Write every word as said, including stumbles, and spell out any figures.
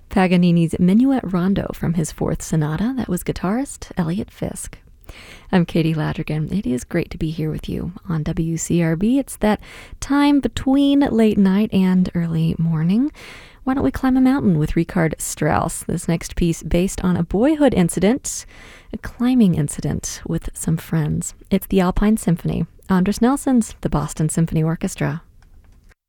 Paganini's Minuet Rondo from his fourth sonata. That was guitarist Elliot Fisk. I'm Katie Ladrigan. It is great to be here with you on W C R B. It's that time between late night and early morning. Why don't we climb a mountain with Richard Strauss? This next piece based on a boyhood incident, a climbing incident with some friends. It's the Alpine Symphony, Andris Nelson's The Boston Symphony Orchestra.